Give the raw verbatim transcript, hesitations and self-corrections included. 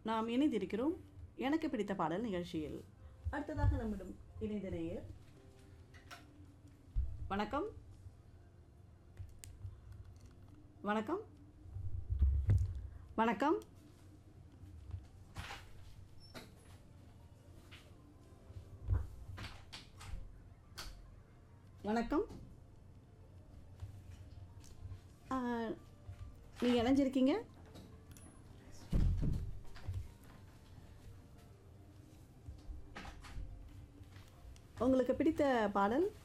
நாம் இணைந்திருக்கிறோம் எனக்கு பிடித்த பாடல் நிகழ்ச்சியில். அடுத்ததாக நம்மிடம் இணைந்த நேயர். வணக்கம் வணக்கம் வணக்கம் வணக்கம் நீங்கள் இணைஞ்சிருக்கீங்க. உங்களுக்கு பிடித்த பாடல்